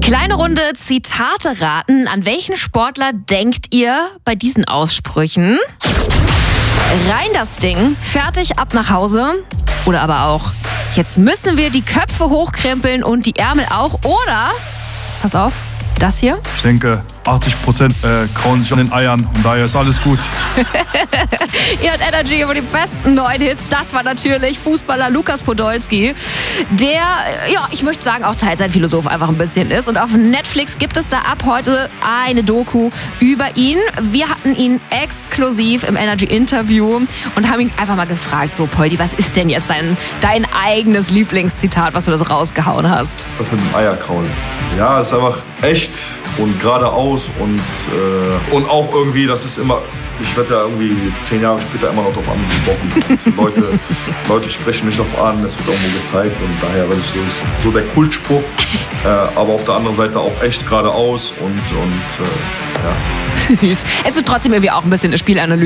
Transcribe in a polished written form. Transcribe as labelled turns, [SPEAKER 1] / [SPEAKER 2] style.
[SPEAKER 1] Kleine Runde Zitate raten. An welchen Sportler denkt ihr bei diesen Aussprüchen? Rein das Ding, fertig, ab nach Hause. Oder aber auch, jetzt müssen wir die Köpfe hochkrempeln und die Ärmel auch. Oder, pass auf, das hier.
[SPEAKER 2] Ich denke, 80% kauen sich an den Eiern und daher ist alles gut.
[SPEAKER 1] Ihr habt Energy über die besten neuen Hits. Das war natürlich Fußballer Lukas Podolski, der, ja, ich möchte sagen, auch Teilzeitphilosoph einfach ein bisschen ist. Und auf Netflix gibt es da ab heute eine Doku über ihn. Wir hatten ihn exklusiv im Energy-Interview und haben ihn einfach mal gefragt, so Poldi, was ist denn jetzt dein eigenes Lieblingszitat, was du da so rausgehauen hast?
[SPEAKER 3] Das mit dem Eierkauen. Ja, das ist einfach echt und geradeaus und auch irgendwie, das ist immer, ich werde ja irgendwie 10 Jahre später immer noch darauf angesprochen. Und Leute sprechen mich darauf an, es wird irgendwo gezeigt und daher werde ich so der Kultspruch, aber auf der anderen Seite auch echt geradeaus und ja.
[SPEAKER 1] Süß. Es ist trotzdem irgendwie auch ein bisschen eine Spielanalyse.